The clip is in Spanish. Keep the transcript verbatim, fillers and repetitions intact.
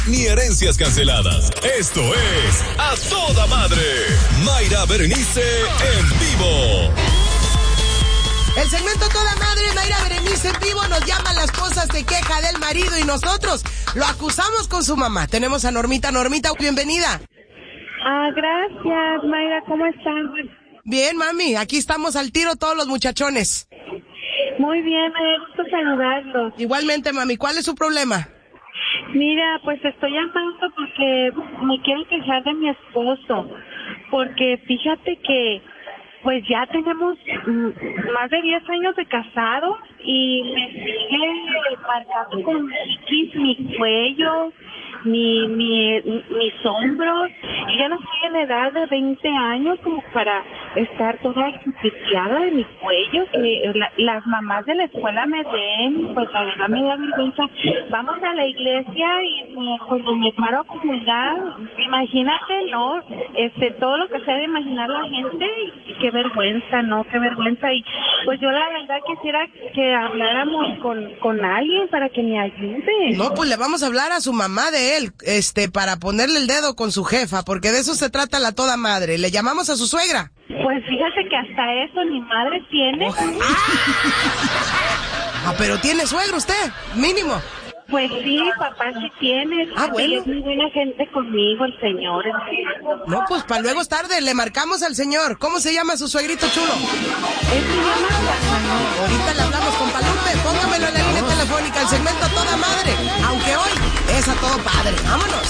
ni herencias canceladas. Esto es A Toda Madre. Mayra Berenice en vivo. El segmento Toda Madre, Mayra Berenice en vivo, nos llama la esposa, se queja del marido y nosotros lo acusamos con su mamá. Tenemos a Normita. Normita, bienvenida. Ah, gracias, Mayra, ¿cómo están? Bien, mami, aquí estamos al tiro todos los muchachones. Muy bien, me gusta saludarlos. Igualmente, mami, ¿cuál es su problema? Mira, pues estoy llamando porque me quiero quejar de mi esposo, porque fíjate que pues ya tenemos mm, más de diez años de casados y me sigue marcando con chiquis mi cuello, mi, mi, mis hombros. Y ya no estoy en edad de veinte años como para estar toda ensuciada de mi cuello, que la, las mamás de la escuela me ven, pues la verdad me da vergüenza. Vamos a la iglesia y eh, cuando me paro a comulgar, imagínate, ¿no? Este, todo lo que se ha de imaginar la gente, y qué vergüenza, ¿no? Qué vergüenza. Y pues yo la verdad quisiera que habláramos con, con alguien para que me ayude. No, pues le vamos a hablar a su mamá de él, este, para ponerle el dedo con su jefa, porque de eso se trata la Toda Madre. ¿Le llamamos a su suegra? Pues fíjate que hasta eso mi madre tiene. Oh. Ah, pero tiene suegro usted, mínimo. Pues sí, papá sí tiene. Ah, bueno. Es muy buena gente conmigo, el señor. El señor. No, pues para luego es tarde, le marcamos al señor. ¿Cómo se llama su suegrito chulo? Él se llama Juan. Ahorita le hablamos con Palupe, póngamelo en la línea telefónica, el segmento A Toda Madre, aunque hoy es a todo padre. Vámonos.